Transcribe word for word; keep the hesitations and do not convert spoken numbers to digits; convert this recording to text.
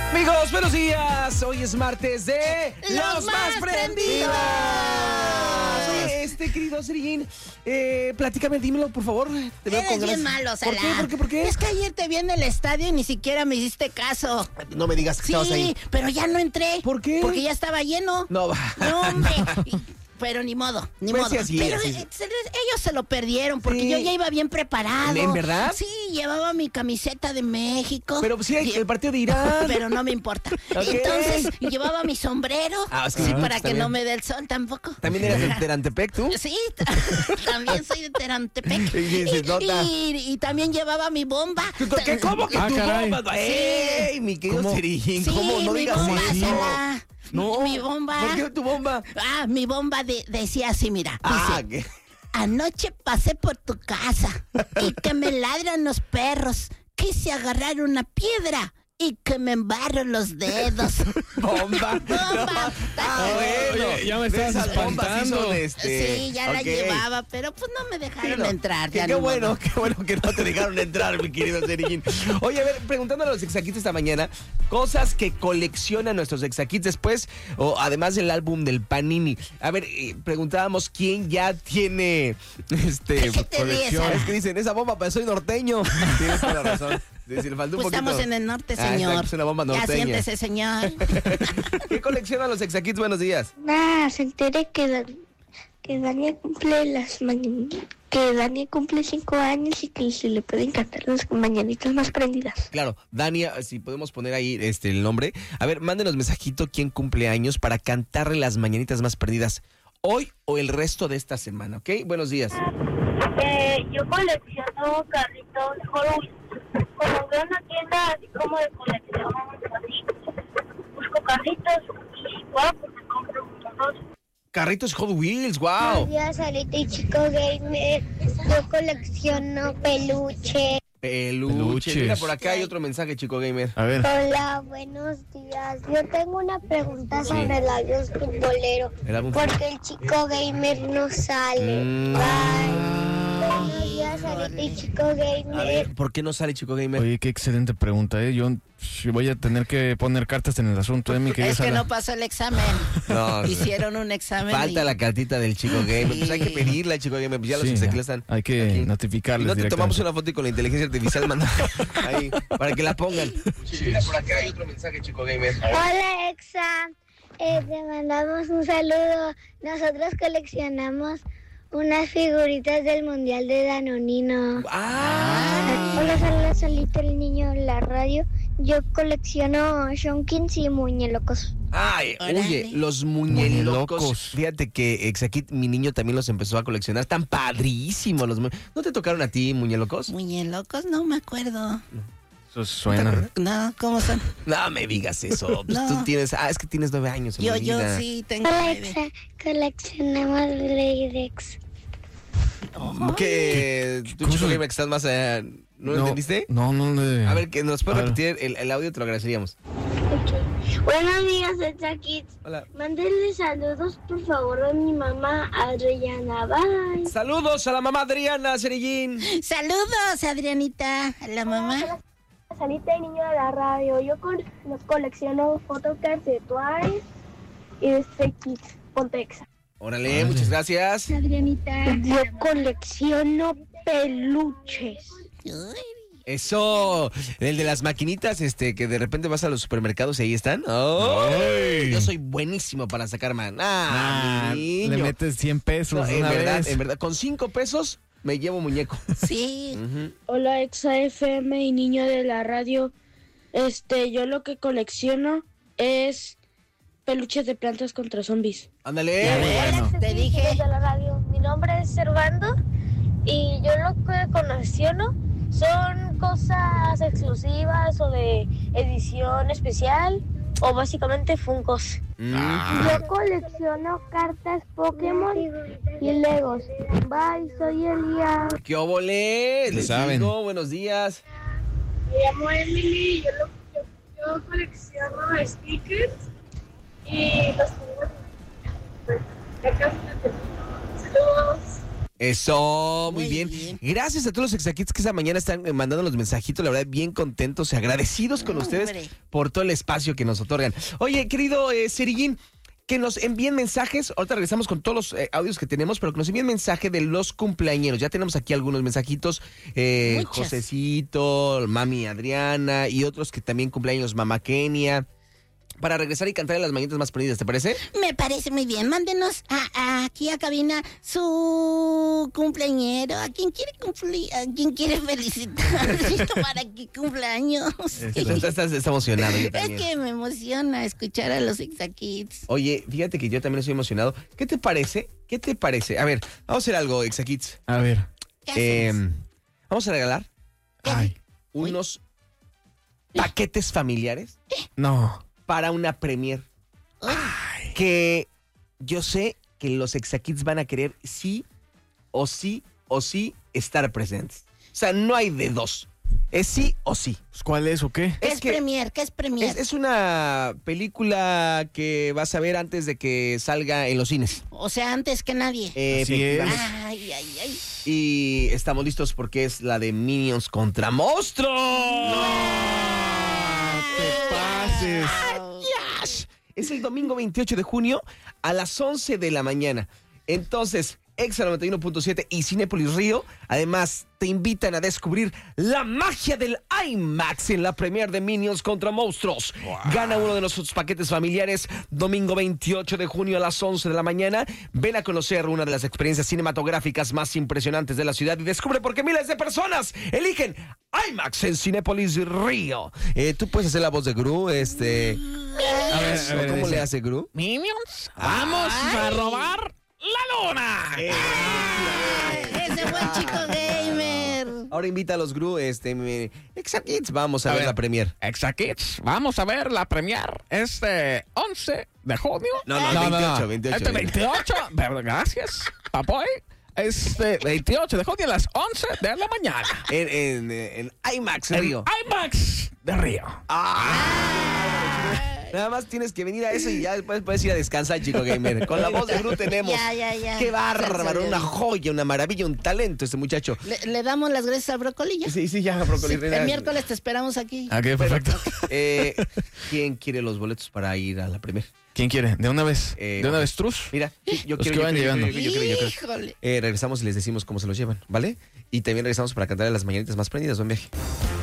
Amigos, buenos días. Hoy es martes de Los, Los Más, más Prendidos. Oye, este querido Serillín, eh, platícame, dímelo, por favor. Te veo Eres con bien malo, Sala. ¿Por qué? ¿Por qué? ¿Por qué? Es que ayer te vi en el estadio y ni siquiera me hiciste caso. No me digas que sí, estabas ahí. Sí, pero ya no entré. ¿Por qué? Porque ya estaba lleno. No, va. No, hombre. Pero ni modo, ni pues modo. Sí, así, Pero así. Eh, se, ellos se lo perdieron porque sí. yo ya iba bien preparado. ¿En verdad? Sí, llevaba mi camiseta de México. Pero sí, el partido de Irán. Pero no me importa. Okay. Entonces, llevaba mi sombrero. Ah, es que sí, ah, para que bien. no me dé el sol tampoco. ¿También eres de Terantepec, tú? Sí, también soy de Terantepec. y, se nota. Y, y, y también llevaba mi bomba. ¿Qué? ¿Cómo que ah, tu caray. bomba? ¡Ey, sí. mi querido Serillín! Sí, ¿Cómo? No mi digas bomba, eso. Sala. No, mi bomba. ¿Por qué tu bomba? Ah, mi bomba de, decía así, mira. Ah, dice, ¿qué? Anoche pasé por tu casa y que me ladran los perros. Quise agarrar una piedra y que me embarro los dedos. Bomba. Bomba. Ah, bueno. Oye, ya me estabas Esas bombas sí espantando. son, este... Sí, ya la okay. llevaba, pero pues no me dejaron Bueno, entrar. Qué, Ya qué no bueno, modo. qué bueno que no te dejaron entrar, mi querido Serillín. Oye, a ver, preguntando a los exaquitos esta mañana, cosas que coleccionan nuestros exaquitos después, o además del álbum del Panini. A ver, eh, preguntábamos quién ya tiene este ¿Qué te colección. ríes, Es que dicen, esa bomba, pero soy norteño. Tienes toda la razón. Sí, sí, le faltó un Pues poquito. estamos en el norte, Ah, señor. exacto, es una bomba Ya norteña. siéntese, señor. ¿Qué coleccionan los exaquitos? Buenos días. Nah, se enteré que, Dan- que Dania cumple las mañanitas, que Dania cumple cinco años y que se le pueden cantar las mañanitas más prendidas. Claro, Dania, si podemos poner ahí este el nombre. A ver, mándenos mensajito quién cumple años para cantarle las mañanitas más perdidas. Hoy o el resto de esta semana, ¿ok? Buenos días. Eh, yo colecciono carritos Hot Wheels. Como veo una tienda así como de colección, así, busco carritos y wow, pues me compro unos. Carritos Hot Wheels, Buenos wow. días, Alita y Chico Gamer. Yo colecciono peluche. Peluches. Peluches. Mira, por acá hay otro mensaje, chico gamer. A ver. Hola, buenos días. Yo tengo una pregunta sobre el avión futbolero. El álbum- ¿Por qué el Chico Gamer no sale? Mm. Bye. Buenos días, Alita y Chico A Gamer. ver, ¿por qué no sale chico gamer? Oye, qué excelente pregunta, ¿eh? Yo sh, voy a tener que poner cartas en el asunto, ¿eh, mi querida Es que Sala? no pasó el examen. No, Hicieron un examen. falta y- la cartita del chico gamer. Pues hay que pedirla, chico gamer. Pues ya los Sí, exaquitos están hay que aquí. notificarles Y no te directamente. tomamos una foto y con la inteligencia artificial manda ahí para que la pongan. Mira, por acá hay otro mensaje, chico gamer. Hola, Exa. Eh, te mandamos un saludo. Nosotros coleccionamos unas figuritas del Mundial de Danonino. Ah, Hola, hola, Solito, el niño de la radio. Yo colecciono Shonkins y muñelocos. ay, Órale. oye, los muñelocos. Muñelocos. Fíjate que Exaquit, mi niño también los empezó a coleccionar. Están padrísimos los mu- ¿No te tocaron a ti muñelocos? Muñelocos, no me acuerdo. Eso suena. No, ¿cómo son? No me digas eso. Pues No. tú tienes, ah, es que tienes nueve años. se me Yo, yo olvida. sí tengo Hola, nueve. Exa. Coleccionamos Blaydex. Que tú, ¿Cómo chico se- gamer, que estás más allá, ¿no, lo entendiste? No, no, no. A ver, que nos A puedes ver. repetir el, el audio, te lo agradeceríamos. Buenos días, Exa Kids. Hola. Mándenle saludos, por favor, a mi mamá, Adriana. Bye. Saludos a la mamá Adriana Cerillín. Saludos, Adrianita, a la mamá. Salita y niño de la radio. Yo con, los colecciono photocards de Twice y de Stray Kids. Ponte Exa. Órale, Órale. muchas gracias. Adrianita. Yo colecciono peluches. Uy, Eso, el de las maquinitas, este, que de repente vas a los supermercados y ahí están. ¡Ay! Yo soy buenísimo para sacar man. ¡Ah, Ah, mi le niño! metes cien pesos No, en una verdad, vez. en verdad, con cinco pesos me llevo muñeco. sí. Ujú. Hola, Exa F M y niño de la radio. Este, yo lo que colecciono es peluches de plantas contra zombies. Ándale. Ya ves, bueno. te dije. de la radio. Mi nombre es Servando y yo lo que colecciono son cosas exclusivas o de edición especial o básicamente Funkos. Mm. Yo colecciono cartas Pokémon y Legos. Bye, soy Elías. ¿Qué óvole? Le Les saben. digo, buenos días. Me llamo Emily, yo, lo- yo, yo colecciono stickers y los tengo. Ya casi lo termino. Saludos. Eso, muy, Muy bien. bien. Gracias a todos los exacitos que esta mañana están eh, mandando los mensajitos, la verdad, bien contentos y agradecidos con Hombre. ustedes por todo el espacio que nos otorgan. Oye, querido eh, Cerillín, que nos envíen mensajes. Ahorita regresamos con todos los eh, audios que tenemos, pero que nos envíen mensaje de los cumpleañeros. Ya tenemos aquí algunos mensajitos. Eh, Muchas. Josecito, mami Adriana y otros que también cumpleaños, mamá Kenia. Para regresar y cantar en las mañanitas más prendidas, ¿te parece? Me parece muy bien. Mándenos a, a- aquí a cabina su cumpleañero. ¿A quién quiere cumplir? ¿A quién quiere felicitar? ¿Para qué cumpleaños? Estás, estás- estás emocionado. Yo Es también. que me emociona escuchar a los Exacits. Oye, fíjate que yo también estoy emocionado. ¿Qué te parece? ¿Qué te parece? A ver, vamos a hacer algo, Exacits. A ver. ¿Qué Eh, hacemos? vamos a regalar Ay, unos paquetes familiares no. para una premier Uy, que yo sé que los Exacits van a querer sí o sí o sí estar presentes. O sea, no hay de dos. Es sí o sí. Pues, ¿cuál es o qué? ¿Qué es es, que- premier? ¿Qué es premier? Es, es una película que vas a ver antes de que salga en los cines. O sea, antes que nadie. Eh, Así es. efectivamente. Ay, ay, ay. Y estamos listos porque es la de Minions contra monstruos. te pases. Yash. Es el domingo veintiocho de junio a las once de la mañana. Entonces, Exa noventa y uno punto siete y Cinépolis Río, además, te invitan a descubrir la magia del IMAX en la premier de Minions contra Monstruos. Gana uno de nuestros paquetes familiares domingo veintiocho de junio a las once de la mañana. Ven a conocer una de las experiencias cinematográficas más impresionantes de la ciudad y descubre por qué miles de personas eligen IMAX en Cinépolis Río. Eh, Tú puedes hacer la voz de Gru, este... A ver, a ver, ¿Cómo dice. le hace Gru? Minions, vamos a robar la luna. Ese buen chico gamer. Ahora invita a los Gru, este, mi- Exacits, vamos a, A ver ver. la premier. Exackids, vamos a ver la premier este once de junio. No, no, veintiocho, veintiocho. Este veintiocho, pero gracias, papoy. Este veintiocho de junio a las once de la mañana. En, en, en IMAX En Río. IMAX de Río. Nada más tienes que venir a eso y ya después puedes ir a descansar, chico gamer. Con la voz de Gru tenemos. Ya, ya, ya. Qué Se bárbaro, salió. una joya, una maravilla, un talento este muchacho. Le, le damos las gracias al brócoli ya. Sí, sí, ya, brócoli. Sí, el miércoles te esperamos aquí. Ok, perfecto. Eh, ¿Quién quiere los boletos para ir a la premier? ¿Quién quiere? ¿De una vez? Eh, ¿De una ok. vez, Truz? Mira, sí, yo Los quiero, que van yo quiero, yo llegando. quiero, yo quiero, yo quiero. Híjole. Eh, regresamos y les decimos cómo se los llevan, ¿vale? Y también regresamos para cantar las mañanitas más prendidas. Buen viaje.